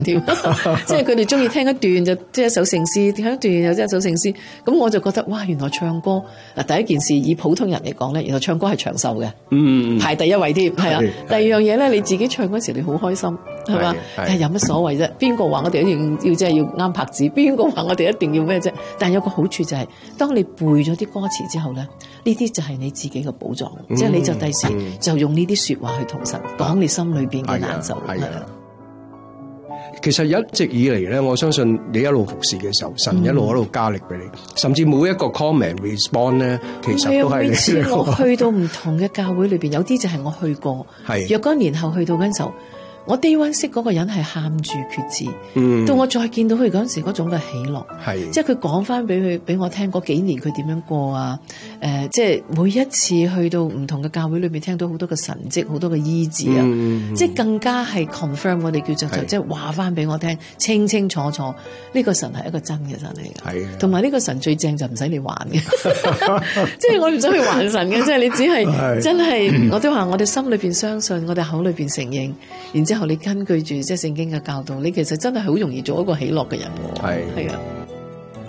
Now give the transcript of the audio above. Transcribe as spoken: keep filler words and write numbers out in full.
添，即係佢哋中意聽一段就即係一首聖詩，聽一段又即係一首聖詩。咁我就覺得哇，原來唱歌嗱第一件事以普通人嚟講咧，原來唱歌係長壽嘅，嗯，排第一位添，係啊。第二樣嘢咧，你自己唱嗰時你好開心，係嘛？但係有乜所謂啫？邊個話我哋一定要即係要啱拍子？邊個話我哋一定要咩啫？但係有個好處就係、是，當你背咗啲歌詞之後咧，呢啲就係你自己嘅寶藏，嗯、即係你就第時就用呢啲說話去同神講你心裏邊嘅難受。係啊。 其實一直以嚟咧，我相信你一路服侍嘅時候，神一路喺度加力俾你，嗯、甚至每一個 comment respond 咧，其實都係你。每次我去到唔同嘅教會裏邊，有啲就係我去過，若干年後去到嗰陣時候。我 day one 識嗰個人係喊住決志，嗯、到我再見到佢嗰陣時嗰種嘅喜樂，即係佢講翻俾佢俾我聽嗰幾年佢點樣過啊？誒、呃，即係每一次去到唔同嘅教會裏面聽到好多嘅神蹟，好多嘅醫治啊！嗯、即係更加係 confirm 我哋叫做就即係話翻俾我聽清清楚楚，呢、呢個神係一個真嘅神嚟嘅，同埋呢個神最正就唔使你還嘅，即係我唔使去還神嘅，即係你只係真係我都話我哋心裏邊相信，我哋口裏邊承認，然之後你根據住即係聖經嘅教導，你其實真係好容易做一個喜樂嘅人。係係啊。